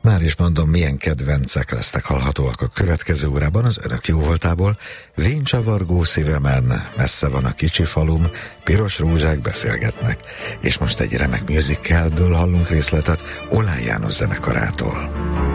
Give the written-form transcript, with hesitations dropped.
Már is mondom, milyen kedvencek lesznek hallhatóak a következő órában az önök jóvoltából. Véncsavargó szívemen, messze van a kicsi falum, piros rózsák beszélgetnek. És most egy remek musicalből hallunk részletet Oláh János zenekarától.